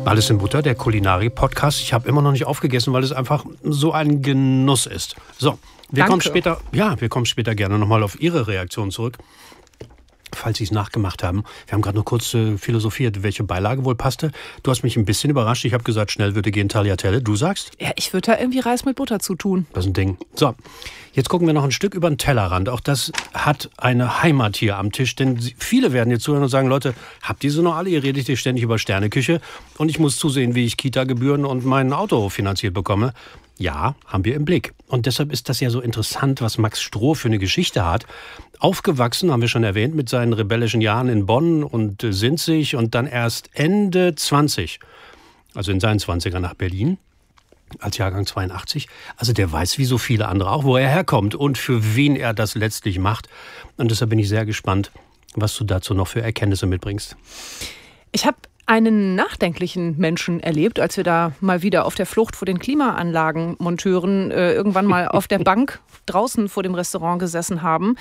Alles in Butter, der Kulinarik-Podcast. Ich habe immer noch nicht aufgegessen, weil es einfach so ein Genuss ist. So, wir kommen später gerne nochmal auf Ihre Reaktion zurück, falls Sie es nachgemacht haben. Wir haben gerade noch kurz philosophiert, welche Beilage wohl passte. Du hast mich ein bisschen überrascht. Ich habe gesagt, schnell würde gehen Tagliatelle. Du sagst? Ja, ich würde da irgendwie Reis mit Butter zutun. Das ist ein Ding. So, jetzt gucken wir noch ein Stück über den Tellerrand. Auch das hat eine Heimat hier am Tisch. Denn viele werden jetzt zuhören und sagen, Leute, habt ihr sie noch alle? Ihr redet hier ständig über Sterneküche. Und ich muss zusehen, wie ich Kita-Gebühren und mein Auto finanziert bekomme. Ja, haben wir im Blick. Und deshalb ist das ja so interessant, was Max Stroh für eine Geschichte hat. Aufgewachsen, haben wir schon erwähnt, mit seinen rebellischen Jahren in Bonn und Sinzig und dann erst Ende 20, also in seinen 20ern nach Berlin, als Jahrgang 82. Also der weiß, wie so viele andere auch, wo er herkommt und für wen er das letztlich macht. Und deshalb bin ich sehr gespannt, was du dazu noch für Erkenntnisse mitbringst. Ich habe einen nachdenklichen Menschen erlebt, als wir da mal wieder auf der Flucht vor den Klimaanlagenmonteuren irgendwann mal auf der Bank draußen vor dem Restaurant gesessen haben.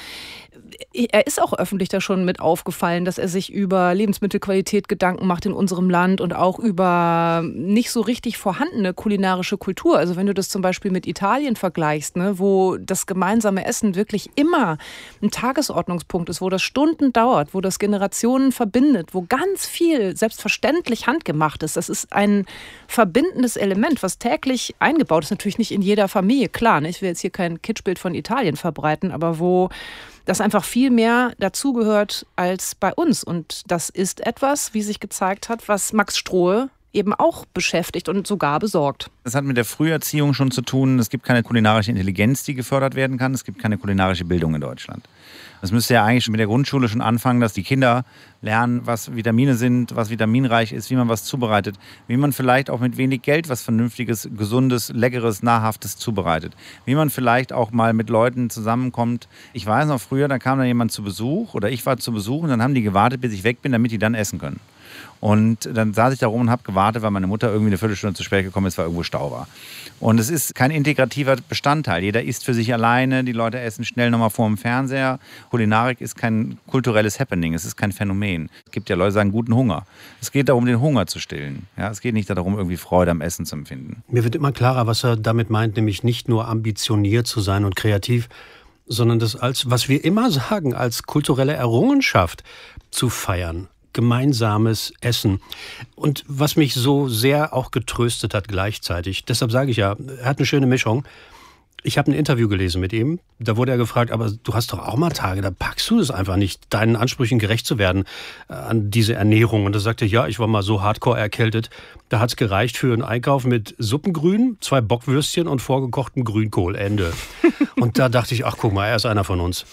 Er ist auch öffentlich da schon mit aufgefallen, dass er sich über Lebensmittelqualität Gedanken macht in unserem Land und auch über nicht so richtig vorhandene kulinarische Kultur. Also wenn du das zum Beispiel mit Italien vergleichst, ne, wo das gemeinsame Essen wirklich immer ein Tagesordnungspunkt ist, wo das Stunden dauert, wo das Generationen verbindet, wo ganz viel selbstverständlich handgemacht ist. Das ist ein verbindendes Element, was täglich eingebaut ist. Natürlich nicht in jeder Familie, klar. Ne? Ich will jetzt hier kein Kitschbild von Italien verbreiten, aber wo das einfach viel mehr dazugehört als bei uns. Und das ist etwas, wie sich gezeigt hat, was Max Strohe eben auch beschäftigt und sogar besorgt. Das hat mit der Früherziehung schon zu tun. Es gibt keine kulinarische Intelligenz, die gefördert werden kann. Es gibt keine kulinarische Bildung in Deutschland. Das müsste ja eigentlich mit der Grundschule schon anfangen, dass die Kinder lernen, was Vitamine sind, was vitaminreich ist, wie man was zubereitet, wie man vielleicht auch mit wenig Geld was Vernünftiges, Gesundes, Leckeres, Nahrhaftes zubereitet, wie man vielleicht auch mal mit Leuten zusammenkommt. Ich weiß noch früher, da kam da jemand zu Besuch oder ich war zu Besuch und dann haben die gewartet, bis ich weg bin, damit die dann essen können. Und dann saß ich da rum und habe gewartet, weil meine Mutter irgendwie eine Viertelstunde zu spät gekommen ist, weil irgendwo Stau war. Und es ist kein integrativer Bestandteil. Jeder isst für sich alleine, die Leute essen schnell nochmal vor dem Fernseher. Kulinarik ist kein kulturelles Happening, es ist kein Phänomen. Es gibt ja Leute, die sagen, guten Hunger. Es geht darum, den Hunger zu stillen. Ja, es geht nicht darum, irgendwie Freude am Essen zu empfinden. Mir wird immer klarer, was er damit meint, nämlich nicht nur ambitioniert zu sein und kreativ, sondern das als, was wir immer sagen, als kulturelle Errungenschaft zu feiern. Gemeinsames Essen. Und was mich so sehr auch getröstet hat gleichzeitig, deshalb sage ich ja, er hat eine schöne Mischung. Ich habe ein Interview gelesen mit ihm, da wurde er gefragt, aber du hast doch auch mal Tage, da packst du das einfach nicht, deinen Ansprüchen gerecht zu werden an diese Ernährung. Und er sagte, ja, ich war mal so hardcore erkältet, da hat's gereicht für einen Einkauf mit Suppengrün, 2 Bockwürstchen und vorgekochtem Grünkohl, Ende. Und da dachte ich, ach guck mal, er ist einer von uns.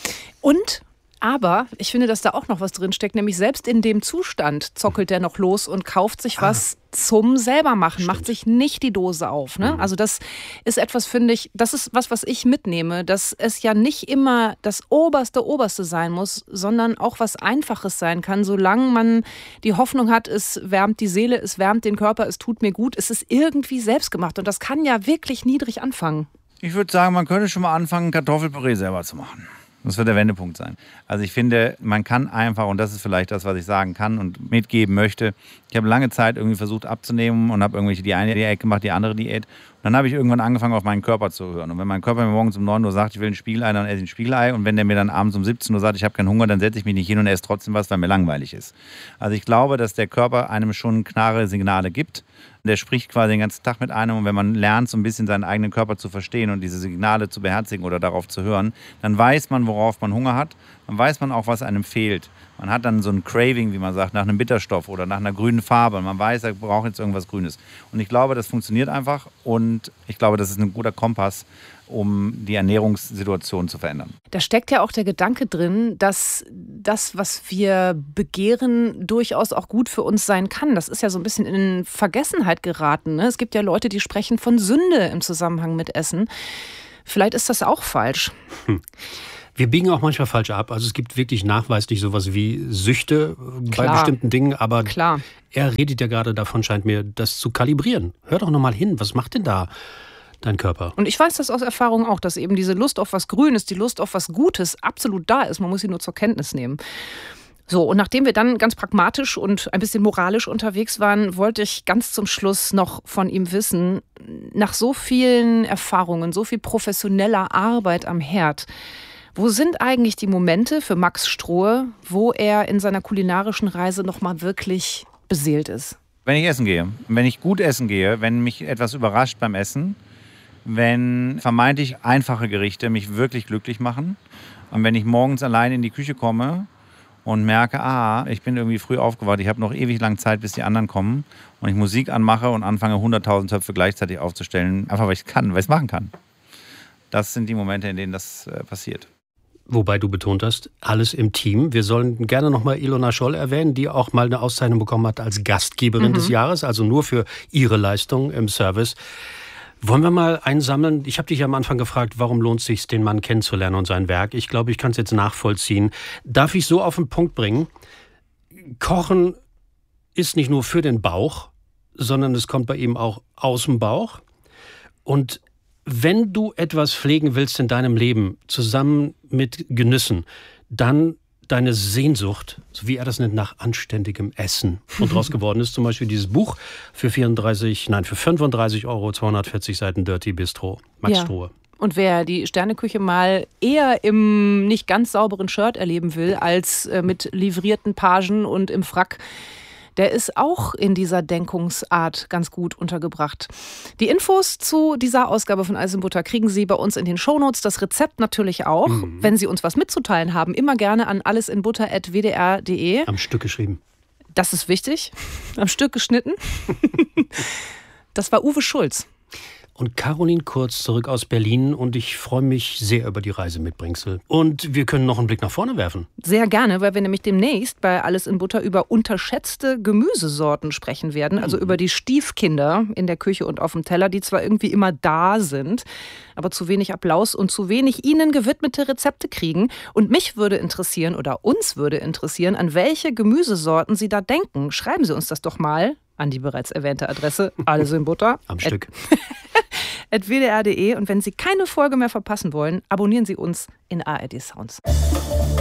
Aber ich finde, dass da auch noch was drinsteckt, nämlich selbst in dem Zustand zockelt der noch los und kauft sich was zum Selbermachen, macht sich nicht die Dose auf. Ne? Also das ist etwas, finde ich, das ist was ich mitnehme, dass es ja nicht immer das Oberste sein muss, sondern auch was Einfaches sein kann, solange man die Hoffnung hat, es wärmt die Seele, es wärmt den Körper, es tut mir gut, es ist irgendwie selbstgemacht und das kann ja wirklich niedrig anfangen. Ich würde sagen, man könnte schon mal anfangen, Kartoffelpüree selber zu machen. Das wird der Wendepunkt sein. Also ich finde, man kann einfach, und das ist vielleicht das, was ich sagen kann und mitgeben möchte, ich habe lange Zeit irgendwie versucht abzunehmen und habe die eine Diät gemacht, die andere Diät. Und dann habe ich irgendwann angefangen, auf meinen Körper zu hören. Und wenn mein Körper mir morgens um 9 Uhr sagt, ich will ein Spiegelei, dann esse ich ein Spiegelei. Und wenn der mir dann abends um 17 Uhr sagt, ich habe keinen Hunger, dann setze ich mich nicht hin und esse trotzdem was, weil mir langweilig ist. Also ich glaube, dass der Körper einem schon klare Signale gibt. Der spricht quasi den ganzen Tag mit einem und wenn man lernt, so ein bisschen seinen eigenen Körper zu verstehen und diese Signale zu beherzigen oder darauf zu hören, dann weiß man, worauf man Hunger hat, dann weiß man auch, was einem fehlt. Man hat dann so ein Craving, wie man sagt, nach einem Bitterstoff oder nach einer grünen Farbe und man weiß, er braucht jetzt irgendwas Grünes. Und ich glaube, das funktioniert einfach und ich glaube, das ist ein guter Kompass, um die Ernährungssituation zu verändern. Da steckt ja auch der Gedanke drin, dass das, was wir begehren, durchaus auch gut für uns sein kann. Das ist ja so ein bisschen in Vergessenheit geraten. Ne? Es gibt ja Leute, die sprechen von Sünde im Zusammenhang mit Essen. Vielleicht ist das auch falsch. Wir biegen auch manchmal falsch ab. Also es gibt wirklich nachweislich sowas wie Süchte bei bestimmten Dingen. Aber er redet ja gerade davon, scheint mir, das zu kalibrieren. Hör doch noch mal hin, was macht denn da dein Körper? Und ich weiß das aus Erfahrung auch, dass eben diese Lust auf was Grünes, die Lust auf was Gutes absolut da ist. Man muss sie nur zur Kenntnis nehmen. So, und nachdem wir dann ganz pragmatisch und ein bisschen moralisch unterwegs waren, wollte ich ganz zum Schluss noch von ihm wissen, nach so vielen Erfahrungen, so viel professioneller Arbeit am Herd, wo sind eigentlich die Momente für Max Strohe, wo er in seiner kulinarischen Reise nochmal wirklich beseelt ist? Wenn ich essen gehe, wenn ich gut essen gehe, wenn mich etwas überrascht beim Essen, wenn vermeintlich einfache Gerichte mich wirklich glücklich machen und wenn ich morgens allein in die Küche komme und merke, ich bin irgendwie früh aufgewacht, ich habe noch ewig lang Zeit, bis die anderen kommen und ich Musik anmache und anfange 100.000 Töpfe gleichzeitig aufzustellen, einfach weil ich es kann, weil ich es machen kann. Das sind die Momente, in denen das passiert. Wobei du betont hast, alles im Team. Wir sollen gerne nochmal Ilona Scholl erwähnen, die auch mal eine Auszeichnung bekommen hat als Gastgeberin des Jahres, also nur für ihre Leistung im Service. Wollen wir mal einsammeln? Ich habe dich am Anfang gefragt, warum lohnt es sich, den Mann kennenzulernen und sein Werk. Ich glaube, ich kann es jetzt nachvollziehen. Darf ich so auf den Punkt bringen? Kochen ist nicht nur für den Bauch, sondern es kommt bei ihm auch aus dem Bauch. Und wenn du etwas pflegen willst in deinem Leben, zusammen mit Genüssen, dann deine Sehnsucht, so wie er das nennt, nach anständigem Essen. Und daraus geworden ist zum Beispiel dieses Buch für 35 Euro, 240 Seiten Dirty Bistro, Max Strohe. Und wer die Sterneküche mal eher im nicht ganz sauberen Shirt erleben will, als mit livrierten Pagen und im Frack, der ist auch in dieser Denkungsart ganz gut untergebracht. Die Infos zu dieser Ausgabe von Alles in Butter kriegen Sie bei uns in den Shownotes. Das Rezept natürlich auch. Wenn Sie uns was mitzuteilen haben, immer gerne an allesinbutter@wdr.de. Am Stück geschrieben. Das ist wichtig. Am Stück geschnitten. Das war Uwe Schulz. Und Caroline Kurz zurück aus Berlin und ich freue mich sehr über die Reise mit Bringsel. Und wir können noch einen Blick nach vorne werfen. Sehr gerne, weil wir nämlich demnächst bei Alles in Butter über unterschätzte Gemüsesorten sprechen werden. Also über die Stiefkinder in der Küche und auf dem Teller, die zwar irgendwie immer da sind, aber zu wenig Applaus und zu wenig ihnen gewidmete Rezepte kriegen. Und mich würde interessieren oder uns würde interessieren, an welche Gemüsesorten Sie da denken. Schreiben Sie uns das doch mal an die bereits erwähnte Adresse Alles in Butter. Am Stück. @wdr.de. Und wenn Sie keine Folge mehr verpassen wollen, abonnieren Sie uns in ARD Sounds.